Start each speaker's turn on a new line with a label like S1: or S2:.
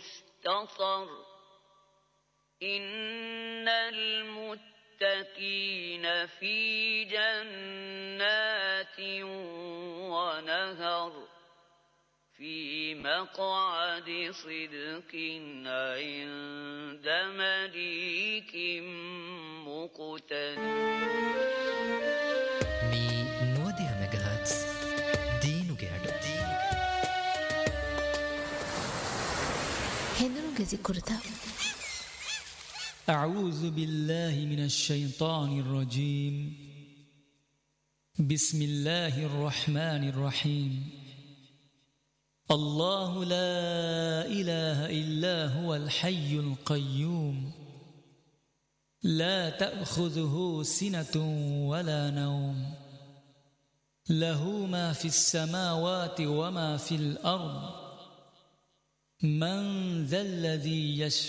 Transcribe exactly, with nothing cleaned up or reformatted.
S1: مستطر إن المتقين في جنات ونهر في مقعد صدق عند مليك مقتدر.
S2: مي نوديها ميجاهاتس دينو جهاد دينو
S3: هندنو جزي كرتا.
S4: أعوذ بالله من الشيطان الرجيم. بسم الله الرحمن الرحيم. الله لا إله إلا هو الحي القيوم لا تأخذه سنة ولا نوم له ما في السماوات وما في الأرض من ذا الذي يشفع